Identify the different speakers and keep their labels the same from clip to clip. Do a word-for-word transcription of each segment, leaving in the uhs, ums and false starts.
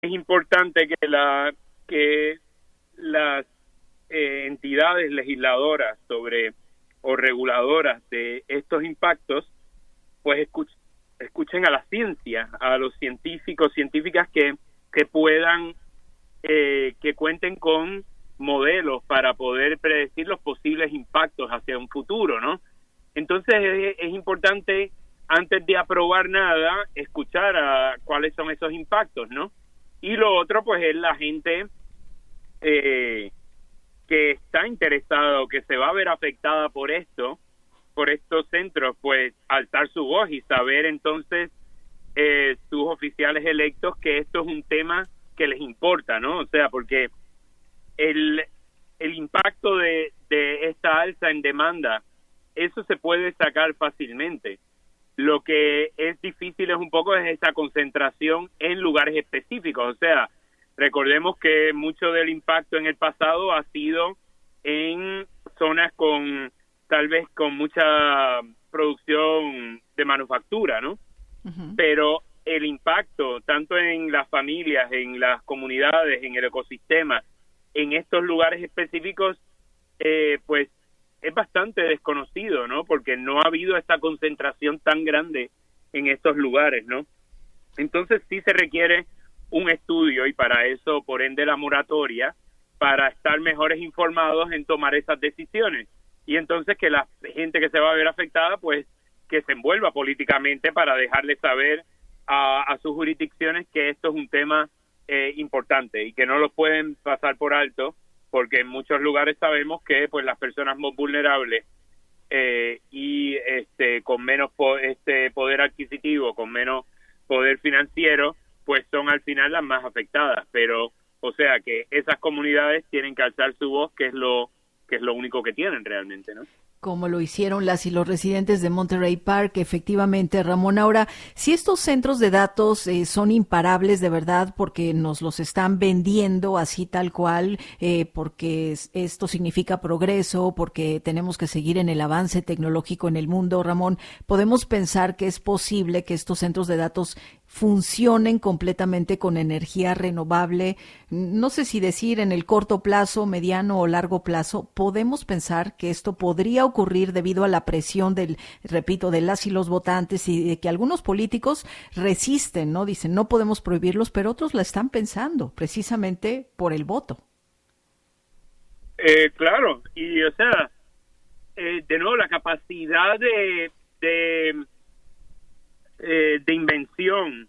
Speaker 1: es importante que la que las eh, entidades legisladoras sobre o reguladoras de estos impactos pues escuchen, escuchen a la ciencia, a los científicos, científicas que, que puedan, eh, que cuenten con modelos para poder predecir los posibles impactos hacia un futuro, ¿no? Entonces es, es importante, antes de aprobar nada, escuchar a cuáles son esos impactos, ¿no? Y lo otro, pues, es la gente eh, que está interesada o que se va a ver afectada por esto, por estos centros, pues alzar su voz y saber entonces eh, sus oficiales electos que esto es un tema que les importa, ¿no? O sea, porque el, el impacto de, de esta alza en demanda, eso se puede sacar fácilmente. Lo que es difícil es un poco es esa concentración en lugares específicos. O sea, recordemos que mucho del impacto en el pasado ha sido en zonas con tal vez con mucha producción de manufactura, ¿no? Uh-huh. Pero el impacto, tanto en las familias, en las comunidades, en el ecosistema, en estos lugares específicos, eh, pues es bastante desconocido, ¿no? Porque no ha habido esta concentración tan grande en estos lugares, ¿no? Entonces sí se requiere un estudio y para eso, por ende, la moratoria, para estar mejores informados en tomar esas decisiones. Y entonces que la gente que se va a ver afectada, pues que se envuelva políticamente para dejarle saber a, a sus jurisdicciones que esto es un tema eh, importante y que no lo pueden pasar por alto, porque en muchos lugares sabemos que pues las personas más vulnerables eh, y este con menos po- este poder adquisitivo, con menos poder financiero, pues son al final las más afectadas. Pero, o sea, que esas comunidades tienen que alzar su voz, que es lo que es lo único que tienen realmente, ¿no?
Speaker 2: Como lo hicieron las y los residentes de Monterey Park, efectivamente, Ramón. Ahora, si estos centros de datos eh, son imparables de verdad porque nos los están vendiendo así tal cual, eh, porque esto significa progreso, porque tenemos que seguir en el avance tecnológico en el mundo, Ramón, ¿podemos pensar que es posible que estos centros de datos funcionen completamente con energía renovable? No sé si decir en el corto plazo, mediano o largo plazo, ¿podemos pensar que esto podría ocurrir debido a la presión del, repito, de las y los votantes y de que algunos políticos resisten, ¿no? Dicen, no podemos prohibirlos, pero otros la están pensando precisamente por el voto.
Speaker 1: Eh, claro, y o sea, eh, de nuevo, la capacidad de, de Eh, de invención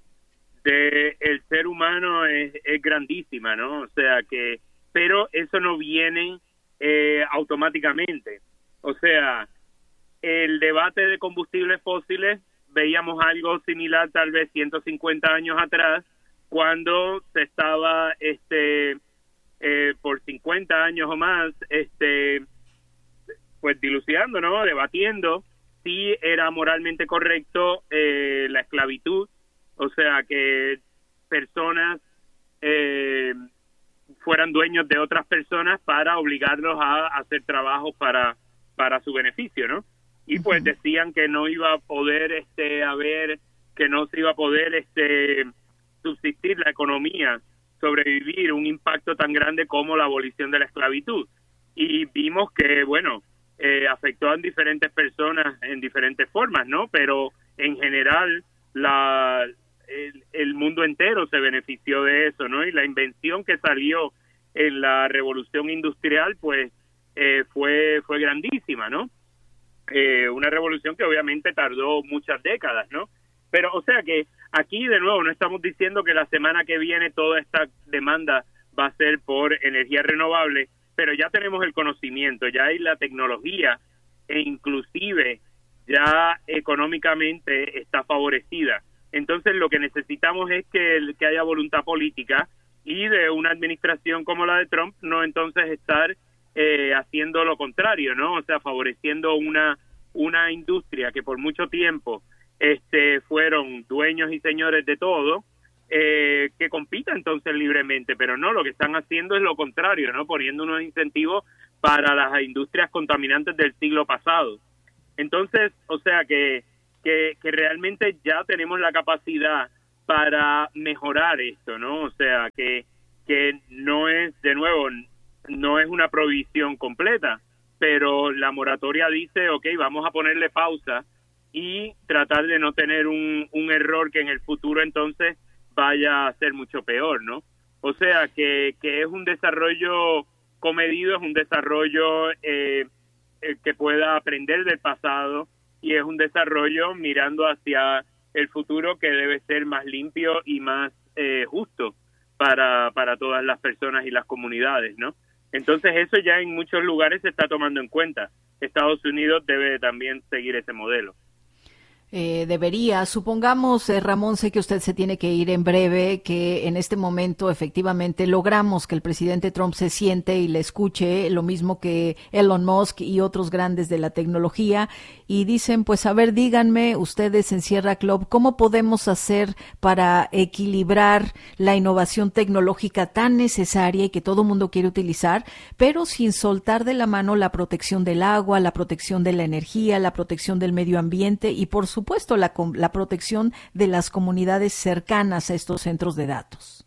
Speaker 1: de el ser humano es, es grandísima, ¿no? O sea que, pero eso no viene eh, automáticamente. O sea, el debate de combustibles fósiles, veíamos algo similar tal vez ciento cincuenta años atrás, cuando se estaba, este, eh, por cincuenta años o más, este, pues dilucidando, ¿no? Debatiendo si era moralmente correcto eh, la esclavitud, o sea, que personas eh, fueran dueños de otras personas para obligarlos a hacer trabajo para para su beneficio, ¿no? Y pues decían que no iba a poder este haber, que no se iba a poder este subsistir la economía, sobrevivir un impacto tan grande como la abolición de la esclavitud. Y vimos que, bueno, Eh, afectó a diferentes personas en diferentes formas, ¿no? Pero en general la el, el mundo entero se benefició de eso, ¿no? Y la invención que salió en la revolución industrial, pues, eh, fue fue grandísima, ¿no? Eh, una revolución que obviamente tardó muchas décadas, ¿no? Pero, o sea que aquí, de nuevo, no estamos diciendo que la semana que viene toda esta demanda va a ser por energía renovable, pero ya tenemos el conocimiento, ya hay la tecnología e inclusive ya económicamente está favorecida. Entonces lo que necesitamos es que, el, que haya voluntad política y de una administración como la de Trump, no entonces estar eh, haciendo lo contrario, ¿no? O sea, favoreciendo una una industria que por mucho tiempo este fueron dueños y señores de todo, Eh, que compita entonces libremente, pero no, lo que están haciendo es lo contrario, ¿no? Poniendo unos incentivos para las industrias contaminantes del siglo pasado. Entonces, o sea que, que, que realmente ya tenemos la capacidad para mejorar esto, ¿no? O sea, que, que no es, de nuevo, no es una prohibición completa, pero la moratoria dice, ok, vamos a ponerle pausa y tratar de no tener un, un error que en el futuro entonces vaya a ser mucho peor, ¿no? O sea, que, que es un desarrollo comedido, es un desarrollo eh, eh, que pueda aprender del pasado y es un desarrollo mirando hacia el futuro que debe ser más limpio y más eh, justo para, para todas las personas y las comunidades, ¿no? Entonces eso ya en muchos lugares se está tomando en cuenta. Estados Unidos debe también seguir ese modelo.
Speaker 2: Eh, debería, supongamos, eh, Ramón, sé que usted se tiene que ir en breve, que en este momento efectivamente logramos que el presidente Trump se siente y le escuche, lo mismo que Elon Musk y otros grandes de la tecnología, y dicen, pues a ver, díganme ustedes en Sierra Club, ¿cómo podemos hacer para equilibrar la innovación tecnológica tan necesaria y que todo mundo quiere utilizar, pero sin soltar de la mano la protección del agua, la protección de la energía, la protección del medio ambiente y, por supuesto, supuesto, la, la protección de las comunidades cercanas a estos centros de datos?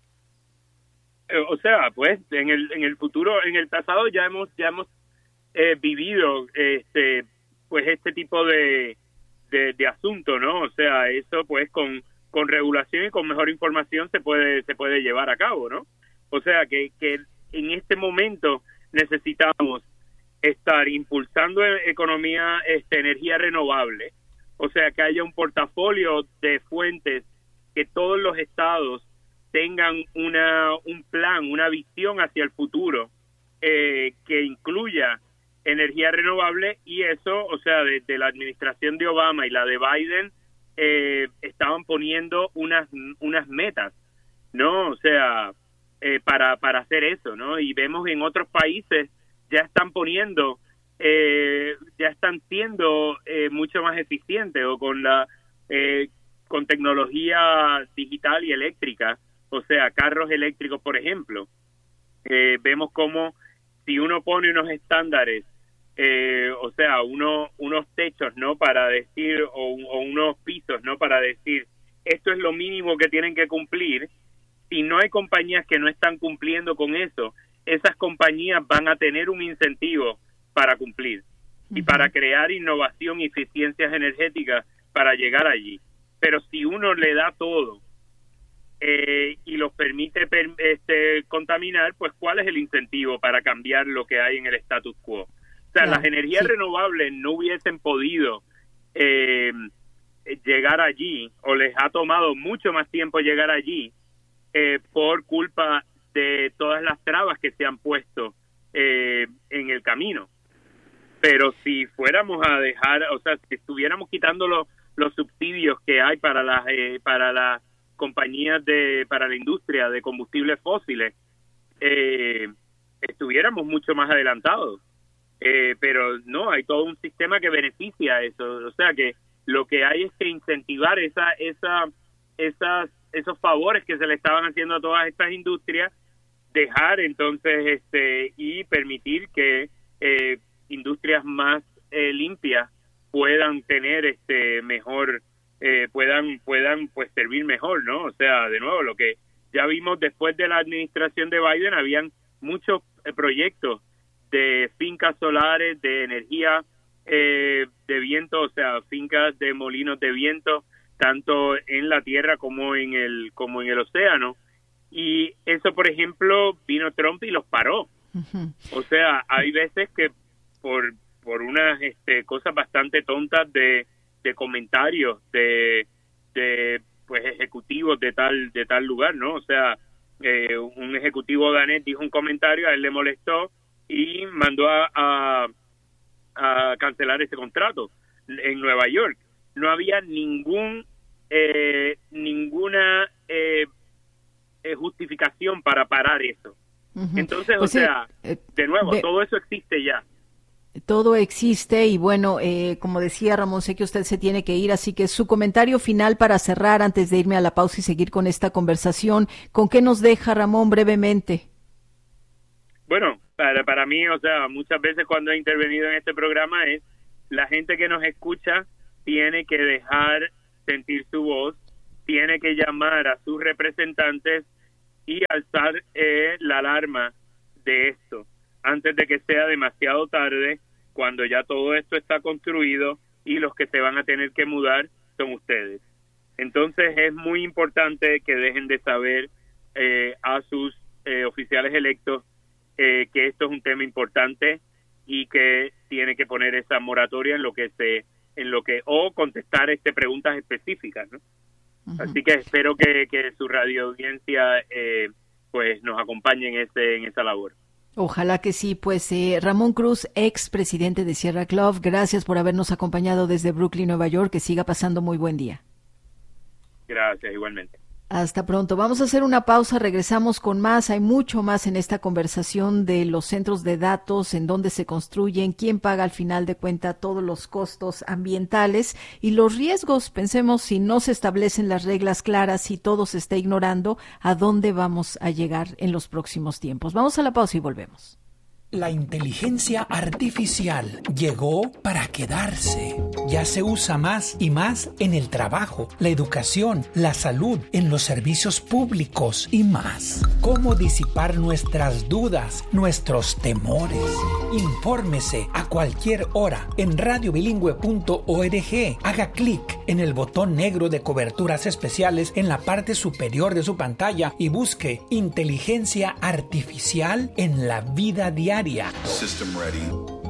Speaker 1: O sea, pues en el en el futuro, en el pasado ya hemos ya hemos eh, vivido este pues este tipo de, de de asunto, ¿no? O sea, eso pues con con regulación y con mejor información se puede se puede llevar a cabo, ¿no? O sea, que que en este momento necesitamos estar impulsando economía este energía renovable. O sea, que haya un portafolio de fuentes, que todos los estados tengan una un plan, una visión hacia el futuro eh, que incluya energía renovable y eso, o sea, desde la administración de Obama y la de Biden eh, estaban poniendo unas unas metas, ¿no? O sea, eh, para para hacer eso, ¿no? Y vemos en otros países ya están poniendo Eh, ya están siendo eh, mucho más eficientes o con la eh, con tecnología digital y eléctrica, o sea, carros eléctricos, por ejemplo. Eh, vemos como si uno pone unos estándares, eh, o sea, uno, unos techos, ¿no? Para decir, o, o unos pisos, ¿no? Para decir, esto es lo mínimo que tienen que cumplir. Si no hay compañías que no están cumpliendo con eso, esas compañías van a tener un incentivo para cumplir y para crear innovación y eficiencias energéticas para llegar allí. Pero si uno le da todo eh, y los permite per, este, contaminar, pues ¿cuál es el incentivo para cambiar lo que hay en el status quo? O sea, claro, las energías sí. renovables no hubiesen podido eh, llegar allí, o les ha tomado mucho más tiempo llegar allí eh, por culpa de todas las trabas que se han puesto eh, en el camino. Pero si fuéramos a dejar, o sea, si estuviéramos quitando los, los subsidios que hay para las eh, para las compañías de para la industria de combustibles fósiles, eh, estuviéramos mucho más adelantados. Eh, pero no, hay todo un sistema que beneficia eso. O sea, que lo que hay es que incentivar esa esa esas esos favores que se le estaban haciendo a todas estas industrias, dejar entonces este y permitir que eh, industrias más eh, limpias puedan tener este mejor eh, puedan puedan pues servir mejor, ¿no? O sea, de nuevo, lo que ya vimos después de la administración de Biden, habían muchos eh, proyectos de fincas solares, de energía eh, de viento, o sea, fincas de molinos de viento, tanto en la tierra como en el como en el océano. Y eso, por ejemplo, vino Trump y los paró. Uh-huh. O sea, hay veces que por por unas este, cosas bastante tontas de, de comentarios de, de pues ejecutivos de tal de tal lugar, ¿no? O sea, eh, un ejecutivo danés dijo un comentario, a él le molestó y mandó a, a, a cancelar ese contrato en Nueva York. No había ningún eh, ninguna eh, justificación para parar eso. Uh-huh. Entonces, pues o sea, eh, de nuevo, de... todo eso existe ya.
Speaker 2: Todo existe y bueno, eh, como decía Ramón, sé que usted se tiene que ir, así que su comentario final para cerrar antes de irme a la pausa y seguir con esta conversación, ¿con qué nos deja, Ramón, brevemente?
Speaker 1: Bueno, para, para mí, o sea, muchas veces cuando he intervenido en este programa es la gente que nos escucha tiene que dejar sentir su voz tiene que llamar a sus representantes y alzar eh, la alarma de esto antes de que sea demasiado tarde, cuando ya todo esto está construido y los que se van a tener que mudar son ustedes. Entonces es muy importante que dejen de saber eh, a sus eh, oficiales electos eh, que esto es un tema importante y que tiene que poner esa moratoria en lo que se, en lo que o contestar este preguntas específicas, ¿no? Uh-huh. Así que espero que, que su radio audiencia eh, pues nos acompañe en ese en esa labor.
Speaker 2: Ojalá que sí. Pues eh, Ramón Cruz, ex presidente de Sierra Club, gracias por habernos acompañado desde Brooklyn, Nueva York. Que siga pasando muy buen día.
Speaker 1: Gracias, igualmente.
Speaker 2: Hasta pronto. Vamos a hacer una pausa, regresamos con más. Hay mucho más en esta conversación de los centros de datos, en dónde se construyen, quién paga al final de cuenta todos los costos ambientales y los riesgos. Pensemos, si no se establecen las reglas claras y todo se está ignorando, ¿a dónde vamos a llegar en los próximos tiempos? Vamos a la pausa y volvemos.
Speaker 3: La inteligencia artificial llegó para quedarse. Ya se usa más y más en el trabajo, la educación, la salud, en los servicios públicos y más. ¿Cómo disipar nuestras dudas, nuestros temores? Infórmese a cualquier hora en radio bilingüe punto org. Haga clic en el botón negro de coberturas especiales en la parte superior de su pantalla y busque inteligencia artificial en la vida diaria. System ready.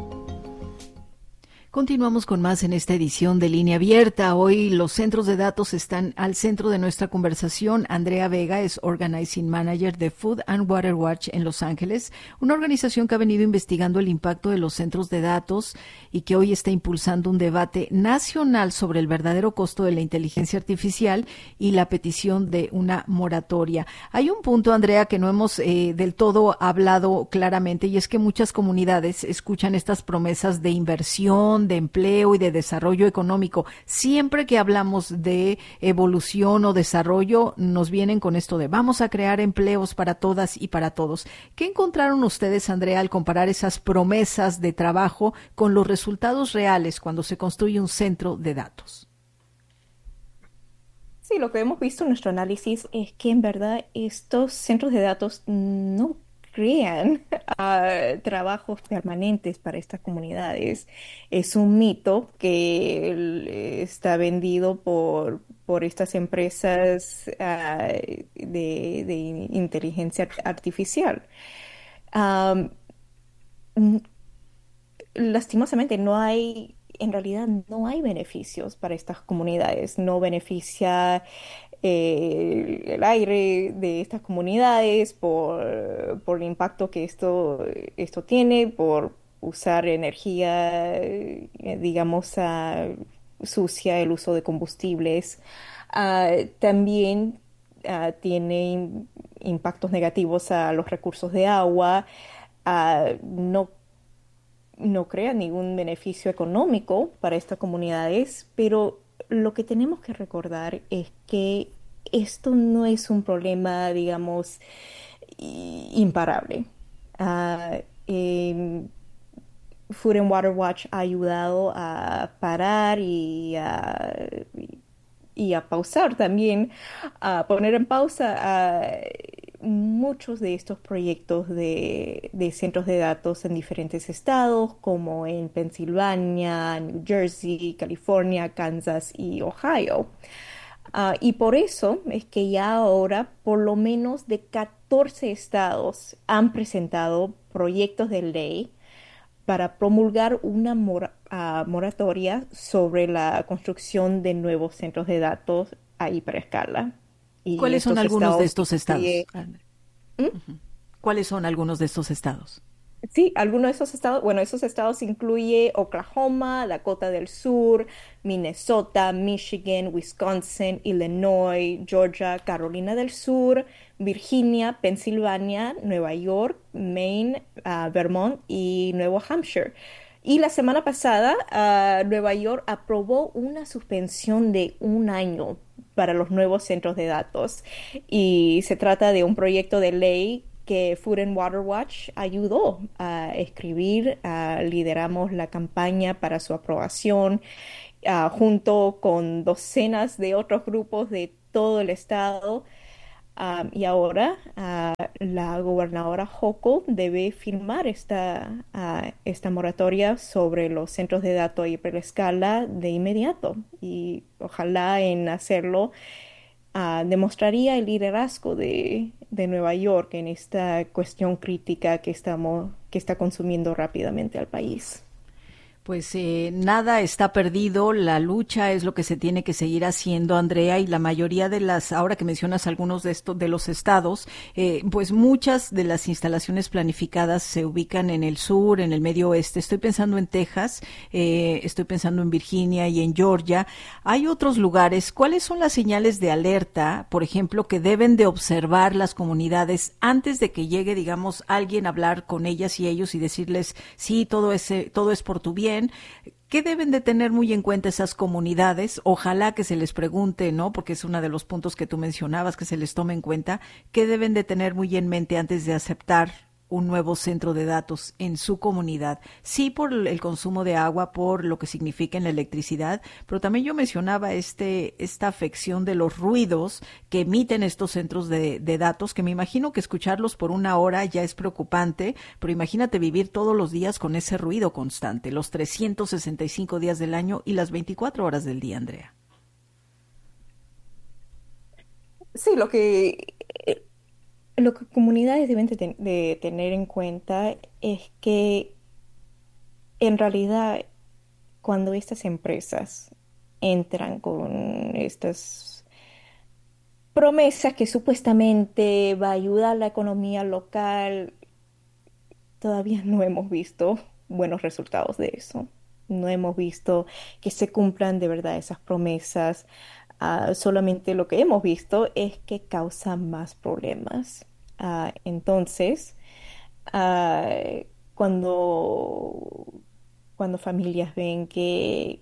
Speaker 2: Continuamos con más en esta edición de Línea Abierta. Hoy los centros de datos están al centro de nuestra conversación. Andrea Vega es Organizing Manager de Food and Water Watch en Los Ángeles, una organización que ha venido investigando el impacto de los centros de datos y que hoy está impulsando un debate nacional sobre el verdadero costo de la inteligencia artificial y la petición de una moratoria. Hay un punto, Andrea, que no hemos eh, del todo hablado claramente, y es que muchas comunidades escuchan estas promesas de inversión, de empleo y de desarrollo económico. Siempre que hablamos de evolución o desarrollo, nos vienen con esto de vamos a crear empleos para todas y para todos. ¿Qué encontraron ustedes, Andrea, al comparar esas promesas de trabajo con los resultados reales cuando se construye un centro de datos?
Speaker 4: Sí, lo que hemos visto en nuestro análisis es que en verdad estos centros de datos no crean uh, trabajos permanentes para estas comunidades. Es un mito que está vendido por, por estas empresas uh, de, de inteligencia artificial. Um, lastimosamente no hay, en realidad no hay beneficios para estas comunidades. No beneficia Eh, el aire de estas comunidades por, por el impacto que esto, esto tiene, por usar energía, eh, digamos, uh, sucia, el uso de combustibles. Uh, también uh, tiene impactos negativos a los recursos de agua. Uh, no, no crea ningún beneficio económico para estas comunidades, pero lo que tenemos que recordar es que esto no es un problema, digamos, imparable. Uh, eh, Food and Water Watch ha ayudado a parar y a, y a pausar también, a poner en pausa a muchos de estos proyectos de, de centros de datos en diferentes estados, como en Pensilvania, New Jersey, California, Kansas y Ohio. Uh, y por eso es que ya ahora por lo menos de catorce estados han presentado proyectos de ley para promulgar una mora, uh, moratoria sobre la construcción de nuevos centros de datos a hiperescala. Y
Speaker 2: ¿Cuáles son algunos de estos estados?
Speaker 4: Que,
Speaker 2: ¿Mm? Uh-huh. ¿Cuáles son algunos de estos estados?
Speaker 4: Sí, algunos de esos estados, bueno, esos estados incluye Oklahoma, Dakota del Sur, Minnesota, Michigan, Wisconsin, Illinois, Georgia, Carolina del Sur, Virginia, Pensilvania, Nueva York, Maine, uh, Vermont y Nuevo Hampshire. Y la semana pasada, uh, Nueva York aprobó una suspensión de un año para los nuevos centros de datos. Y se trata de un proyecto de ley que Food and Water Watch ayudó a escribir. Uh, lideramos la campaña para su aprobación uh, junto con docenas de otros grupos de todo el estado. Um, y ahora uh, la gobernadora Hochul debe firmar esta, uh, esta moratoria sobre los centros de datos a hiperescala de inmediato. Y ojalá en hacerlo uh, demostraría el liderazgo de, de Nueva York en esta cuestión crítica que estamos, que está consumiendo rápidamente al país.
Speaker 2: Pues eh, nada está perdido, la lucha es lo que se tiene que seguir haciendo, Andrea, y la mayoría de las, ahora que mencionas algunos de estos de los estados, eh, pues muchas de las instalaciones planificadas se ubican en el sur, en el medio oeste. Estoy pensando en Texas, eh, estoy pensando en Virginia y en Georgia. Hay otros lugares. ¿Cuáles son las señales de alerta, por ejemplo, que deben de observar las comunidades antes de que llegue, digamos, alguien a hablar con ellas y ellos y decirles, sí, todo ese, todo es por tu bien? ¿Qué deben de tener muy en cuenta esas comunidades? Ojalá que se les pregunte, ¿no? Porque es uno de los puntos que tú mencionabas, que se les tome en cuenta. ¿Qué deben de tener muy en mente antes de aceptar un nuevo centro de datos en su comunidad? Sí, por el consumo de agua, por lo que significa en la electricidad, pero también yo mencionaba este esta afección de los ruidos que emiten estos centros de, de datos, que me imagino que escucharlos por una hora ya es preocupante, pero imagínate vivir todos los días con ese ruido constante, los trescientos sesenta y cinco días del año y las veinticuatro horas del día, Andrea.
Speaker 4: Sí, lo que Lo que comunidades deben de, ten- de tener en cuenta es que en realidad cuando estas empresas entran con estas promesas que supuestamente va a ayudar a la economía local, todavía no hemos visto buenos resultados de eso. No hemos visto que se cumplan de verdad esas promesas. Ah, solamente lo que hemos visto es que causa más problemas. Ah, entonces, ah, cuando, cuando familias ven que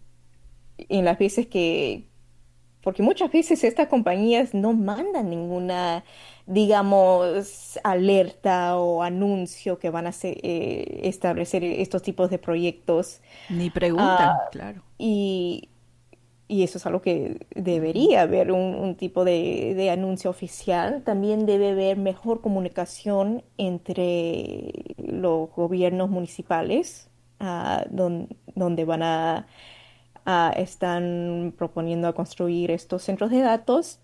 Speaker 4: en las veces que, porque muchas veces estas compañías no mandan ninguna, digamos, alerta o anuncio que van a hacer, eh, establecer estos tipos de proyectos.
Speaker 2: Ni
Speaker 4: Ah,
Speaker 2: preguntan, claro.
Speaker 4: y, y eso es algo que debería haber un, un tipo de, de anuncio oficial. También debe haber mejor comunicación entre los gobiernos municipales, ah, don- donde van a, a- están proponiendo a construir estos centros de datos.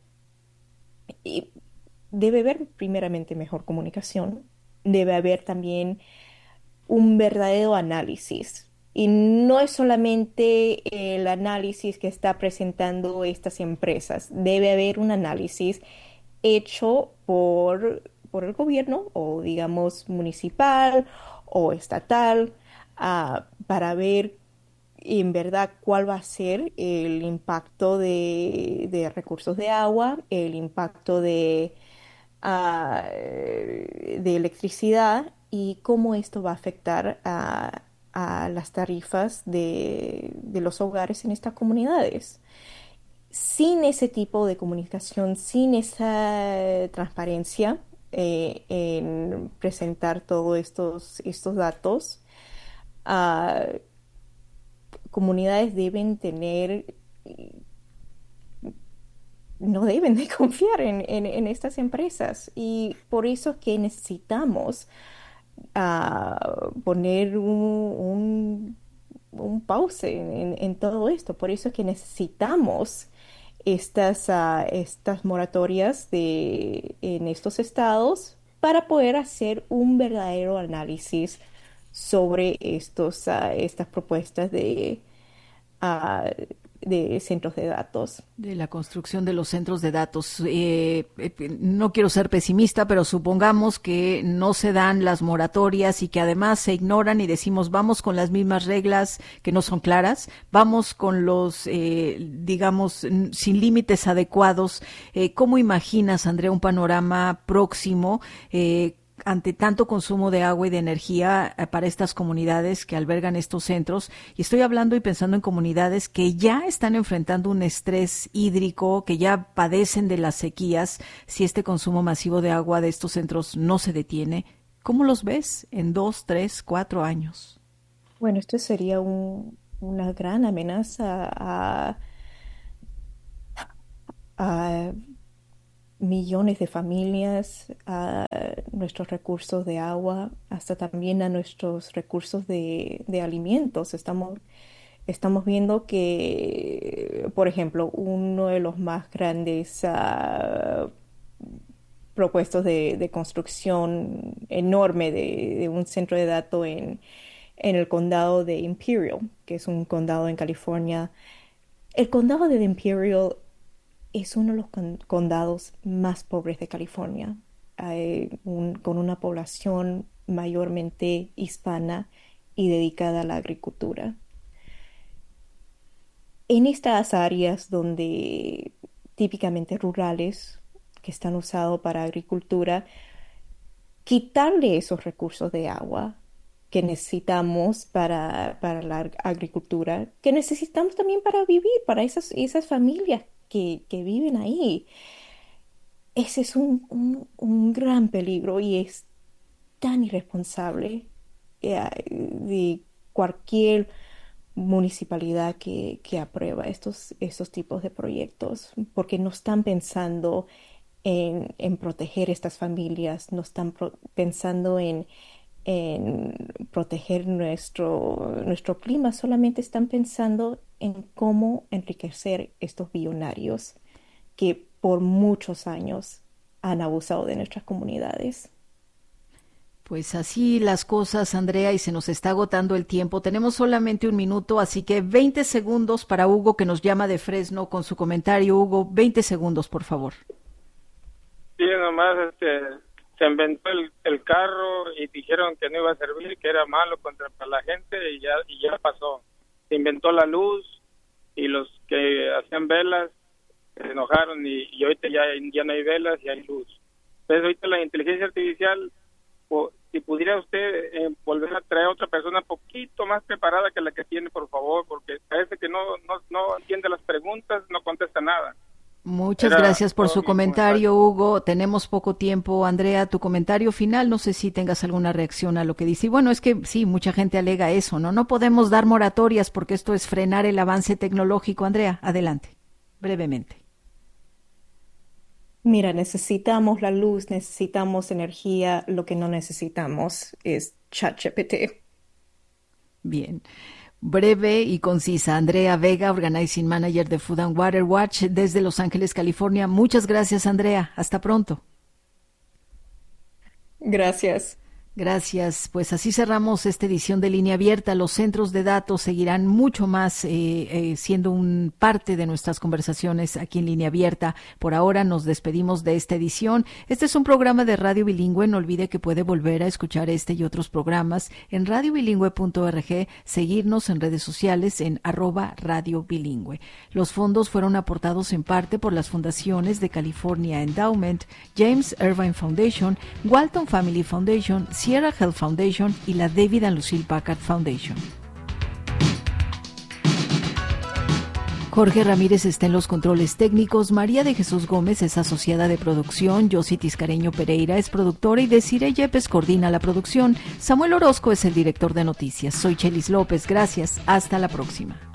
Speaker 4: Y debe haber primeramente mejor comunicación. Debe haber también un verdadero análisis. Y no es solamente el análisis que está presentando estas empresas. Debe haber un análisis hecho por, por el gobierno o digamos municipal o estatal, ah, para ver en verdad cuál va a ser el impacto de, de recursos de agua, el impacto de, ah, de electricidad y cómo esto va a afectar a, a las tarifas de, de los hogares en estas comunidades. Sin ese tipo de comunicación, sin esa transparencia eh, en presentar todos estos, estos datos, ah, comunidades deben tener, no deben de confiar en, en- en estas empresas y por eso es que necesitamos ah, poner un, un, un pause en, en- en todo esto. Por eso es que necesitamos estas, ah, estas moratorias de, en estos estados para poder hacer un verdadero análisis sobre estos, ah, estas propuestas de, ah, de centros de datos.
Speaker 2: De la construcción de los centros de datos. Eh, eh, no quiero ser pesimista, pero supongamos que no se dan las moratorias y que además se ignoran y decimos vamos con las mismas reglas que no son claras, vamos con los, eh, digamos, n- sin límites adecuados. Eh, ¿Cómo imaginas, Andrea, un panorama próximo? Eh, ante tanto consumo de agua y de energía eh, para estas comunidades que albergan estos centros. Y estoy hablando y pensando en comunidades que ya están enfrentando un estrés hídrico, que ya padecen de las sequías, si este consumo masivo de agua de estos centros no se detiene. ¿Cómo los ves en dos, tres, cuatro años?
Speaker 4: Bueno, esto sería un- una gran amenaza a, a millones de familias, a nuestros recursos de agua, hasta también a nuestros recursos de, de alimentos. Estamos, estamos viendo que, por ejemplo, uno de los más grandes uh, propuestos de, de construcción enorme de, de un centro de datos en, en el condado de Imperial, que es un condado en California. El condado de Imperial es uno de los con- condados más pobres de California, Hay un, con una población mayormente hispana y dedicada a la agricultura. En estas áreas donde típicamente rurales, que están usados para agricultura, quitarle esos recursos de agua que necesitamos para, para la agricultura, que necesitamos también para vivir, para esas, esas familias que, que viven ahí. Ese es un, un, un gran peligro y es tan irresponsable eh, de cualquier municipalidad que, que aprueba estos, estos tipos de proyectos, porque no están pensando en, en proteger estas familias, no están pro- pensando en, en proteger nuestro, nuestro clima, solamente están pensando en cómo enriquecer estos billonarios que por muchos años han abusado de nuestras comunidades.
Speaker 2: Pues así las cosas, Andrea, y se nos está agotando el tiempo. Tenemos solamente un minuto, así que veinte segundos para Hugo, que nos llama de Fresno con su comentario. Hugo, veinte segundos, por favor.
Speaker 5: Sí, nomás este, se inventó el, el carro y dijeron que no iba a servir, que era malo contra para la gente y ya, y ya pasó. Se inventó la luz y los que hacían velas se enojaron y, y ahorita ya, ya no hay velas y hay luz. Entonces ahorita la inteligencia artificial, o, si pudiera usted eh, volver a traer a otra persona un poquito más preparada que la que tiene, por favor, porque parece que no, no, no entiende las preguntas, no contesta nada.
Speaker 2: Muchas
Speaker 5: Era
Speaker 2: gracias por
Speaker 5: todo
Speaker 2: su
Speaker 5: mi
Speaker 2: comentario,
Speaker 5: comentario.
Speaker 2: Hugo. Tenemos poco tiempo. Andrea, tu comentario final, no sé si tengas alguna reacción a lo que dice. Y bueno, es que sí, mucha gente alega eso, ¿no? No podemos dar moratorias porque esto es frenar el avance tecnológico. Andrea, adelante, brevemente.
Speaker 4: Mira, necesitamos la luz, necesitamos energía, lo que no necesitamos es ChatGPT.
Speaker 2: Bien. Breve y concisa. Andrea Vega, Organizing Manager de Food and Water Watch desde Los Ángeles, California. Muchas gracias, Andrea. Hasta pronto.
Speaker 4: Gracias.
Speaker 2: Gracias. Pues así cerramos esta edición de Línea Abierta. Los centros de datos seguirán mucho más eh, eh, siendo un parte de nuestras conversaciones aquí en Línea Abierta. Por ahora nos despedimos de esta edición. Este es un programa de Radio Bilingüe. No olvide que puede volver a escuchar este y otros programas en radio bilingüe punto org, seguirnos en redes sociales en arroba Radio Bilingüe. Los fondos fueron aportados en parte por las fundaciones de California Endowment, James Irvine Foundation, Walton Family Foundation, Sierra Health Foundation y la David and Lucille Packard Foundation. Jorge Ramírez está en los controles técnicos, María de Jesús Gómez es asociada de producción, Yossi Tiscareño Pereira es productora y Desiree Yepes coordina la producción. Samuel Orozco es el director de noticias. Soy Chelis López, gracias, hasta la próxima.